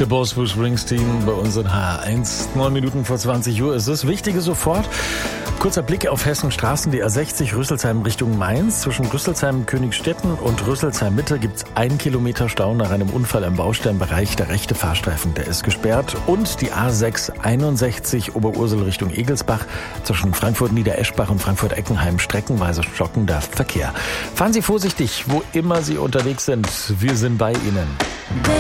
Der Boss Bruce Springsteen bei uns in HR1. 9 Minuten vor 20 Uhr ist es. Wichtige sofort. Kurzer Blick auf Hessens Straßen. Die A60 Rüsselsheim Richtung Mainz. Zwischen Rüsselsheim Königstetten und Rüsselsheim Mitte gibt es 1 Kilometer Stau nach einem Unfall im Bausteinbereich. Der rechte Fahrstreifen, der ist gesperrt. Und die A6 61 Oberursel Richtung Egelsbach. Zwischen Frankfurt Niedereschbach und Frankfurt Eckenheim streckenweise stockender Verkehr. Fahren Sie vorsichtig, wo immer Sie unterwegs sind. Wir sind bei Ihnen.